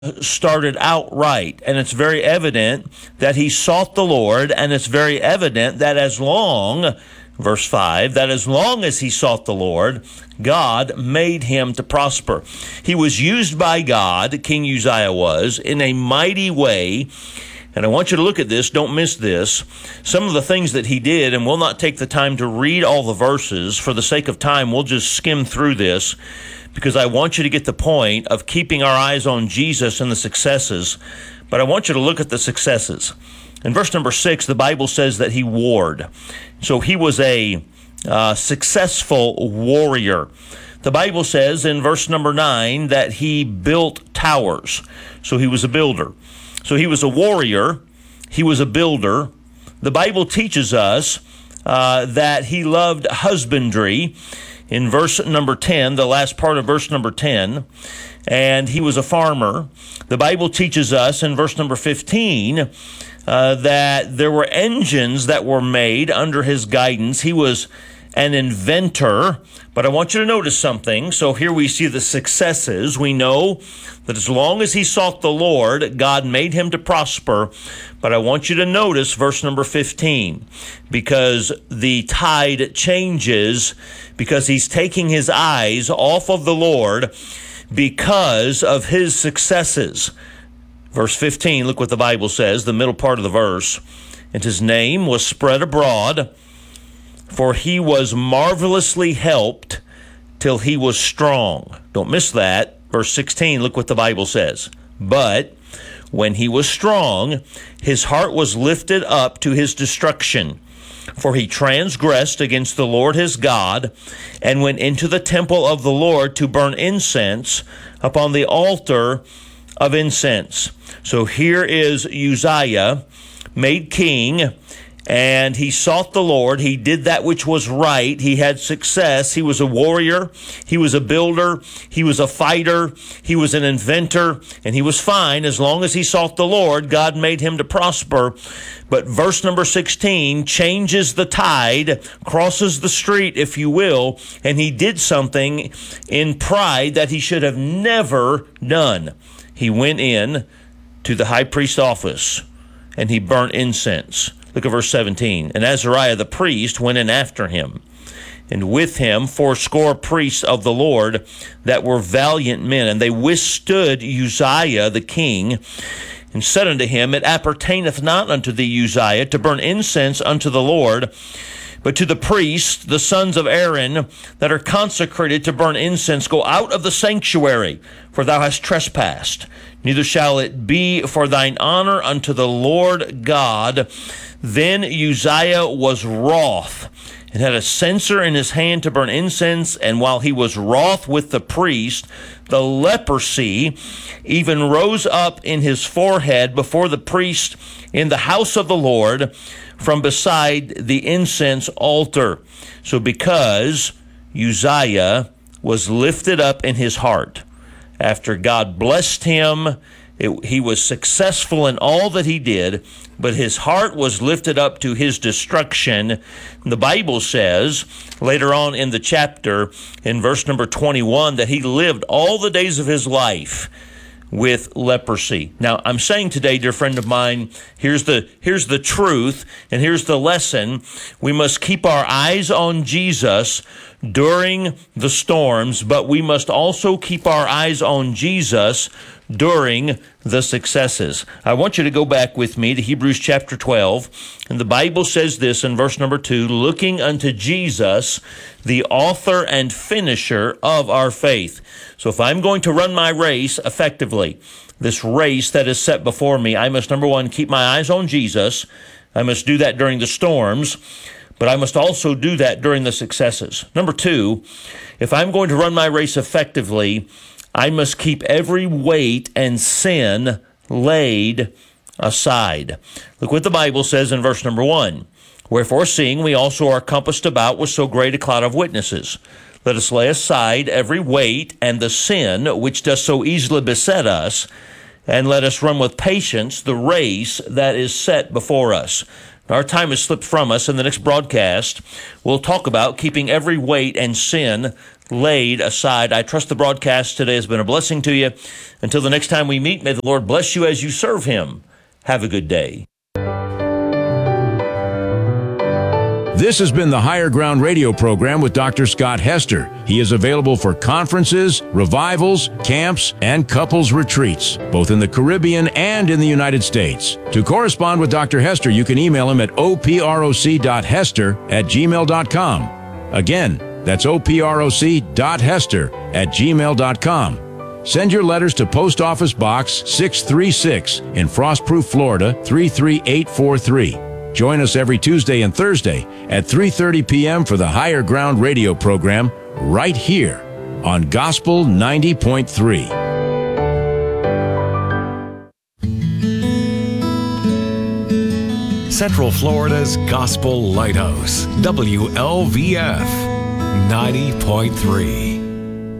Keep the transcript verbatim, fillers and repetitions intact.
started out right, and it's very evident that he sought the Lord, and it's very evident that as long, verse five, that as long as he sought the Lord, God made him to prosper. He was used by God, King Uzziah was, in a mighty way. And I want you to look at this. Don't miss this. Some of the things that he did, and we'll not take the time to read all the verses. For the sake of time, we'll just skim through this, because I want you to get the point of keeping our eyes on Jesus and the successes. But I want you to look at the successes. In verse number six, the Bible says that he warred. So he was a uh, successful warrior. The Bible says in verse number nine that he built towers. So he was a builder. So he was a warrior. He was a builder. The Bible teaches us uh, that he loved husbandry in verse number ten, the last part of verse number ten, and he was a farmer. The Bible teaches us in verse number fifteen uh, that there were engines that were made under his guidance. He was an inventor. But I want you to notice something. So here we see the successes. We know that as long as he sought the Lord, God made him to prosper. But I want you to notice verse number fifteen, because the tide changes, because he's taking his eyes off of the Lord because of his successes. Verse fifteen, look what the Bible says, the middle part of the verse. And his name was spread abroad, for he was marvelously helped till he was strong. Don't miss that. Verse sixteen, look what the Bible says. But when he was strong, his heart was lifted up to his destruction. For he transgressed against the Lord his God, and went into the temple of the Lord to burn incense upon the altar of incense. So here is Uzziah, made king, and he sought the Lord. He did that which was right. He had success. He was a warrior. He was a builder. He was a fighter. He was an inventor. And he was fine as long as he sought the Lord. God made him to prosper. But verse number sixteen changes the tide, crosses the street, if you will, and he did something in pride that he should have never done. He went in to the high priest's office and he burnt incense. Look at verse seventeen. And Azariah the priest went in after him, and with him fourscore priests of the Lord that were valiant men. And they withstood Uzziah the king, and said unto him, It appertaineth not unto thee, Uzziah, to burn incense unto the Lord, but to the priests, the sons of Aaron, that are consecrated to burn incense. Go out of the sanctuary, for thou hast trespassed. Neither shall it be for thine honor unto the Lord God. Then Uzziah was wroth, and had a censer in his hand to burn incense. And while he was wroth with the priest, the leprosy even rose up in his forehead before the priest in the house of the Lord, from beside the incense altar. So because Uzziah was lifted up in his heart, after God blessed him, it, he was successful in all that he did, but his heart was lifted up to his destruction. The Bible says later on in the chapter, in verse number twenty-one, that he lived all the days of his life with leprosy. Now, I'm saying today, dear friend of mine, here's the here's the truth, and here's the lesson. We must keep our eyes on Jesus during the storms, but we must also keep our eyes on Jesus during the successes. I want you to go back with me to Hebrews chapter twelve, and the Bible says this in verse number two, looking unto Jesus, the author and finisher of our faith. So if I'm going to run my race effectively, this race that is set before me, I must, number one, keep my eyes on Jesus. I must do that during the storms, but I must also do that during the successes. Number two, if I'm going to run my race effectively, I must keep every weight and sin laid aside. Look what the Bible says in verse number one. Wherefore, seeing we also are compassed about with so great a cloud of witnesses, let us lay aside every weight and the sin which does so easily beset us, and let us run with patience the race that is set before us. Our time has slipped from us. In the next broadcast, we'll talk about keeping every weight and sin laid aside. I trust the broadcast today has been a blessing to you. Until the next time we meet, may the Lord bless you as you serve him. Have a good day. This has been the Higher Ground radio program with Doctor Scott Hester. He is available for conferences, revivals, camps, and couples retreats, both in the Caribbean and in the United States. To correspond with Doctor Hester, you can email him at o p r o c dot hester at gmail dot com. Again, that's o p r o c dot hester at gmail dot com. Send your letters to Post Office Box six three six in Frostproof, Florida three three eight four three. Join us every Tuesday and Thursday at three thirty p.m. for the Higher Ground radio program right here on Gospel ninety point three. Central Florida's Gospel Lighthouse, W L V F ninety point three.